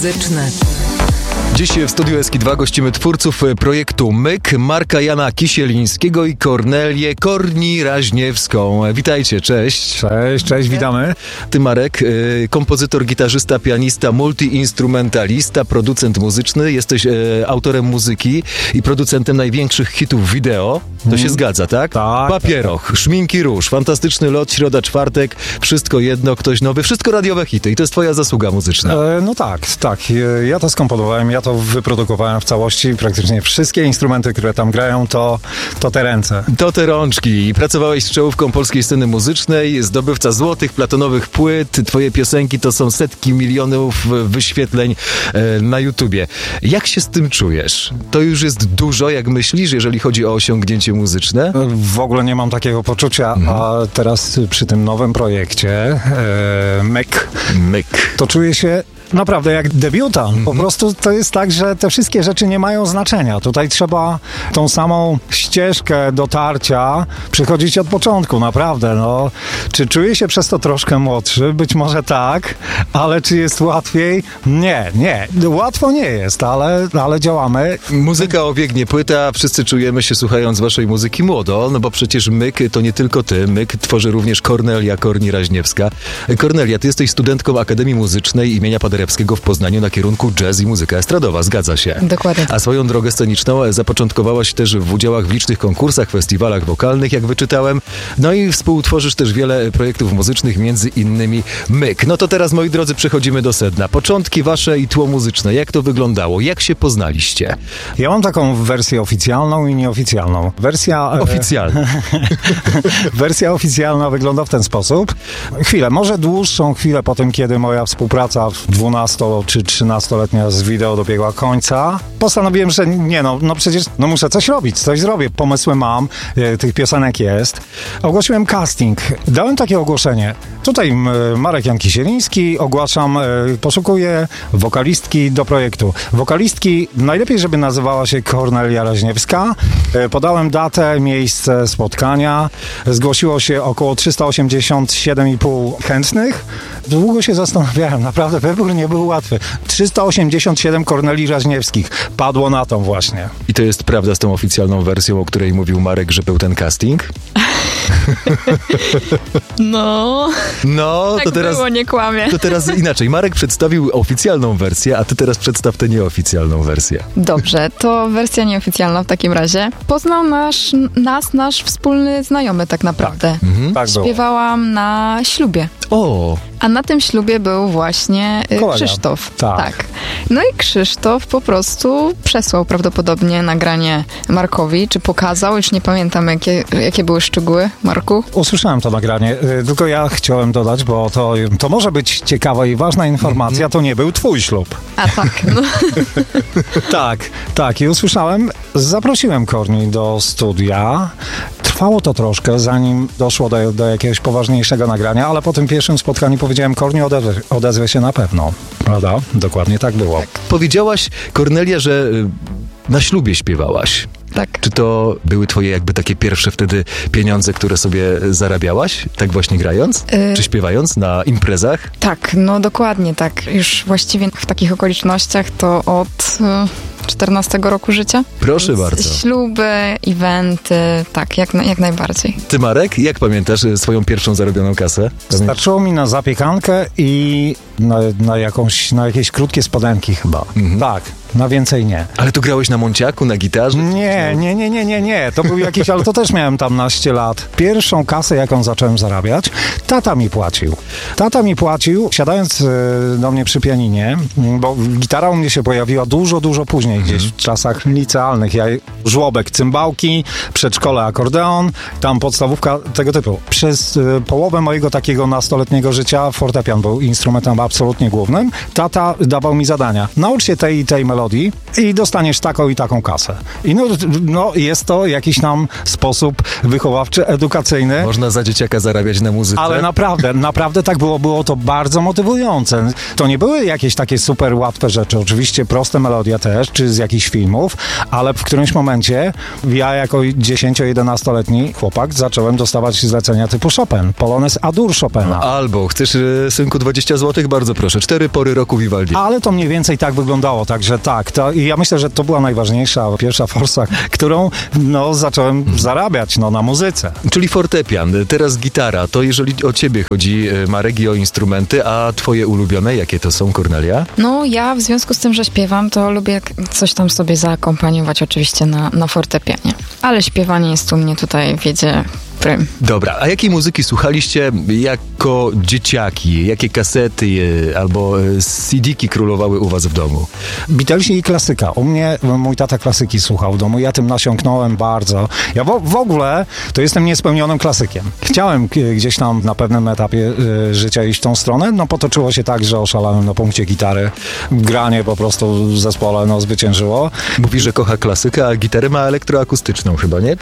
muzyczny. Dziś w studiu SK2 gościmy twórców projektu Myk, Marka Jana Kisielińskiego i Kornelię Korni-Raźniewską. Witajcie, cześć. Cześć, witamy. Ty, Marek, kompozytor, gitarzysta, pianista, multiinstrumentalista, producent muzyczny. Jesteś autorem muzyki i producentem największych hitów wideo. To się zgadza, tak? Tak. Papieroch, Szminki Róż, Fantastyczny lot, Środa, czwartek, Wszystko jedno, Ktoś nowy, wszystko radiowe hity i to jest twoja zasługa muzyczna. No tak. Ja to skomponowałem, ja to wyprodukowałem w całości. Praktycznie wszystkie instrumenty, które tam grają, to te ręce. To te rączki. Pracowałeś z czołówką polskiej sceny muzycznej, zdobywca złotych, platonowych płyt. Twoje piosenki to są setki milionów wyświetleń na YouTubie. Jak się z tym czujesz? To już jest dużo, jak myślisz, jeżeli chodzi o osiągnięcie muzyczne? W ogóle nie mam takiego poczucia, a teraz przy tym nowym projekcie Myk, to czuję się naprawdę jak debiutant. Po prostu to jest tak, że te wszystkie rzeczy nie mają znaczenia. Tutaj trzeba tą samą ścieżkę dotarcia przechodzić od początku, naprawdę. No. Czy czuję się przez to troszkę młodszy? Być może tak, ale czy jest łatwiej? Nie. Łatwo nie jest, ale działamy. Muzyka obiegnie, płyta, wszyscy czujemy się słuchając waszej muzyki młodo, no bo przecież Myk to nie tylko ty. Myk tworzy również Kornelia Korni-Raźniewska. Kornelia, ty jesteś studentką Akademii Muzycznej imienia Paderewskiego w Poznaniu na kierunku jazz i muzyka estradowa, zgadza się? Dokładnie. A swoją drogę sceniczną zapoczątkowałaś też w udziałach w licznych konkursach, festiwalach wokalnych, jak wyczytałem. No i współtworzysz też wiele projektów muzycznych, między innymi Myk. No to teraz, moi drodzy, przechodzimy do sedna. Początki wasze i tło muzyczne. Jak to wyglądało? Jak się poznaliście? Ja mam taką wersję oficjalną i nieoficjalną. Oficjalna. Wersja oficjalna wygląda w ten sposób. Może dłuższą chwilę po tym, kiedy moja współpraca 12 czy 13-letnia z wideo dobiegła końca, postanowiłem, że przecież muszę coś robić, coś zrobię. Pomysły mam, tych piosenek jest. Ogłosiłem casting. Dałem takie ogłoszenie. Tutaj Marek Jan Kisieliński, ogłaszam, poszukuję wokalistki do projektu. Wokalistki najlepiej, żeby nazywała się Kornelia Raźniewska. Podałem datę, miejsce spotkania. Zgłosiło się około 387,5 chętnych. Długo się zastanawiałem, naprawdę wybór nie był łatwy. 387 Korneli Raźniewskich. Padło na tą właśnie. I to jest prawda z tą oficjalną wersją, o której mówił Marek, że był ten casting? No, tak to teraz było, nie kłamie. To teraz inaczej. Marek przedstawił oficjalną wersję, a ty teraz przedstaw tę nieoficjalną wersję. Dobrze, to wersja nieoficjalna w takim razie. Poznał nasz wspólny znajomy tak naprawdę. Tak było. Śpiewałam na ślubie. O! A na tym ślubie był właśnie Krzysztof. Tak. No i Krzysztof po prostu przesłał prawdopodobnie nagranie Markowi, czy pokazał, już nie pamiętam jakie były szczegóły, Marku. Usłyszałem to nagranie, tylko ja chciałem dodać, bo to może być ciekawa i ważna informacja, to nie był twój ślub. A tak, no. Tak, i usłyszałem, zaprosiłem Korni do studia. Trwało to troszkę, zanim doszło do jakiegoś poważniejszego nagrania, ale po tym pierwszym spotkaniu powiedziałem, Korni, odezwę się na pewno. Prawda? Dokładnie tak było. Tak. Powiedziałaś, Kornelia, że na ślubie śpiewałaś. Tak. Czy to były twoje jakby takie pierwsze wtedy pieniądze, które sobie zarabiałaś, tak właśnie grając? Czy śpiewając na imprezach? Tak, no dokładnie tak. Już właściwie w takich okolicznościach to od 14 roku życia. Proszę bardzo. Śluby, eventy, tak, jak najbardziej. Ty, Marek, jak pamiętasz swoją pierwszą zarobioną kasę? Starczyło mi na zapiekankę i na jakieś krótkie spodenki chyba. Tak, na więcej nie. Ale tu grałeś na monciaku, na gitarze? Nie. To był jakiś, ale to też miałem tam naście lat. Pierwszą kasę, jaką zacząłem zarabiać, tata mi płacił, siadając do mnie przy pianinie, bo gitara u mnie się pojawiła dużo później, gdzieś w czasach licealnych. Żłobek, cymbałki, przedszkole, akordeon, tam podstawówka, tego typu. Przez połowę mojego takiego nastoletniego życia fortepian był instrumentem absolutnie głównym. Tata dawał mi zadania. Naucz się tej melodii, melodii i dostaniesz taką i taką kasę. I no jest to jakiś tam sposób wychowawczy, edukacyjny. Można za dzieciaka zarabiać na muzyce. Ale naprawdę tak było. Było to bardzo motywujące. To nie były jakieś takie super łatwe rzeczy. Oczywiście proste melodie też, czy z jakichś filmów, ale w którymś momencie ja jako 10-11-letni chłopak zacząłem dostawać zlecenia typu Chopin, Polonez A-dur Chopina. Albo chcesz, synku, 20 zł? Bardzo proszę. 4 pory roku Vivaldi. Ale to mniej więcej tak wyglądało, także tak. I ja myślę, że to była najważniejsza pierwsza forsa, którą zacząłem zarabiać na muzyce. Czyli fortepian, teraz gitara. To jeżeli o ciebie chodzi, Marek, i o instrumenty, a twoje ulubione, jakie to są, Kornelia? No ja w związku z tym, że śpiewam, to lubię coś tam sobie zaakompaniować oczywiście na fortepianie. Ale śpiewanie jest u mnie tutaj, wiedzie prym. Dobra, a jakiej muzyki słuchaliście jako dzieciaki? Jakie kasety albo CD-ki królowały u was w domu? Beatlesi i klasyka. U mnie mój tata klasyki słuchał w domu. Ja tym nasiąknąłem bardzo. Ja w ogóle to jestem niespełnionym klasykiem. Chciałem gdzieś tam na pewnym etapie życia iść w tą stronę. No potoczyło się tak, że oszalałem na punkcie gitary. Granie po prostu w zespole zwyciężyło. Mówi, że kocha klasykę, a gitarę ma elektroakustyczną chyba, nie?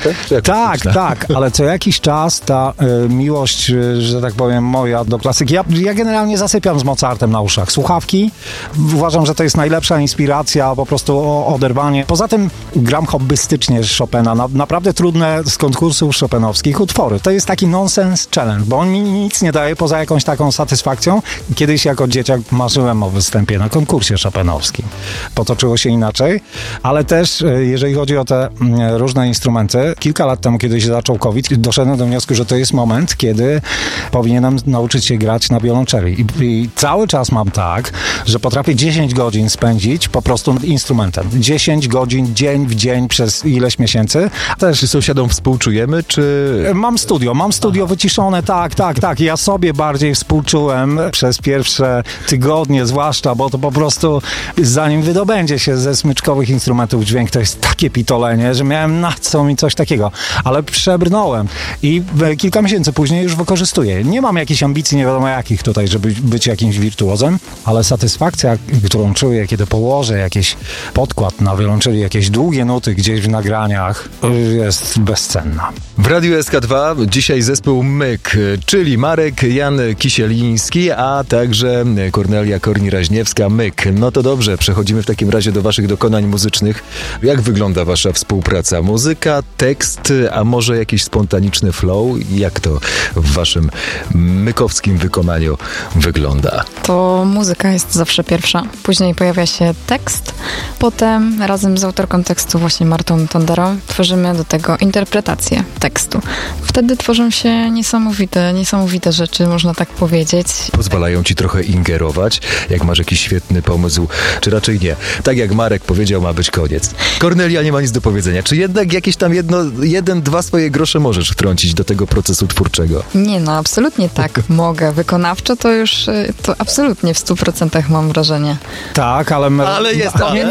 Tak, ale co jakiś czas ta miłość, że tak powiem, moja do klasyki. Ja generalnie zasypiam z Mozartem na uszach. Słuchawki. Uważam, że to jest najlepsza inspiracja, po prostu oderwanie. Poza tym gram hobbystycznie Chopina. Naprawdę trudne z konkursów chopinowskich utwory. To jest taki nonsense challenge, bo on mi nic nie daje poza jakąś taką satysfakcją. Kiedyś jako dzieciak marzyłem o występie na konkursie chopinowskim. Potoczyło się inaczej, ale też jeżeli chodzi o te różne instrumenty, kilka lat temu, kiedy się zaczął COVID, doszedłem do wniosku, że to jest moment, kiedy powinienem nauczyć się grać na wiolonczeli. I cały czas mam tak, że potrafię 10 godzin spędzić po prostu instrumentem. 10 godzin, dzień w dzień przez ileś miesięcy. Też czy sąsiadom współczujemy, czy... Mam studio wyciszone, tak. Ja sobie bardziej współczułem przez pierwsze tygodnie zwłaszcza, bo to po prostu zanim wydobędzie się ze smyczkowych instrumentów dźwięk, to jest takie pitolenie, że miałem na co mi coś takiego. Ale przebrnąłem i kilka miesięcy później już wykorzystuję. Nie mam jakichś ambicji, nie wiadomo jakich tutaj, żeby być jakimś wirtuozem, ale satysfakcja, którą czuję, kiedy położę jakiś podkład na wiolonczeli, jakieś długie nuty gdzieś w nagraniach, jest bezcenna. W Radiu SK2 dzisiaj zespół Myk, czyli Marek Jan Kisieliński, a także Kornelia Korni-Raźniewska. Myk. No to dobrze, przechodzimy w takim razie do waszych dokonań muzycznych. Jak wygląda wasza współpraca? Muzyka, tekst, a może jakiś spontaniczny flow? Jak to w waszym mykowskim wykonaniu wygląda? To muzyka jest zawsze pierwsza. Później pojawia się tekst. Potem razem z autorką tekstu, właśnie Martą Tonderą, tworzymy do tego interpretację tekstu. Wtedy tworzą się niesamowite rzeczy, można tak powiedzieć. Pozwalają ci trochę ingerować, jak masz jakiś świetny pomysł, czy raczej nie? Tak jak Marek powiedział, ma być koniec. Kornelia nie ma nic do powiedzenia. Czy jednak jakieś tam dwa swoje grosze możesz wtrącić do tego procesu twórczego? Nie, no absolutnie tak. Mogę. Wykonawczo to już, to absolutnie w 100% mam wrażenie. Tak, ale... Ale jest ale.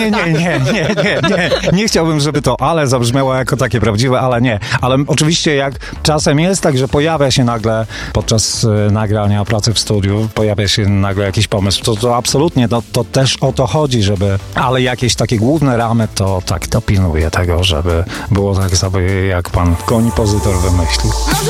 Nie chciałbym, żeby to ale zabrzmiało jako takie prawdziwe, ale nie. Ale oczywiście jak czasem jest tak, że pojawia się nagle podczas nagrania, pracy w studiu, pojawia się nagle jakiś pomysł, to absolutnie, to też o to chodzi, żeby... Ale jakieś takie główne ramy, to tak, to pilnuję tego, żeby było tak sobie, jak pan kompozytor wymyślił.